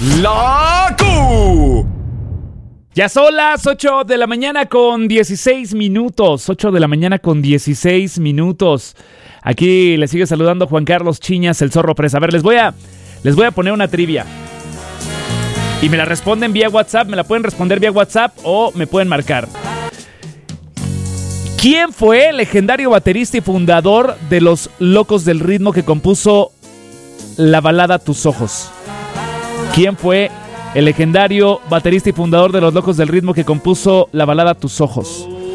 ¡La Q! Ya son las 8 de la mañana con 16 minutos. 8 de la mañana con 16 minutos. Aquí les sigue saludando Juan Carlos Chiñas, el Zorro Presa. A ver, les voy a poner una trivia. Y me la responden vía WhatsApp. Me la pueden responder vía WhatsApp o me pueden marcar. ¿Quién fue el legendario baterista y fundador de Los Locos del Ritmo que compuso la balada Tus Ojos? ¿Quién fue el legendario baterista y fundador de Los Locos del Ritmo que compuso la balada Tus Ojos?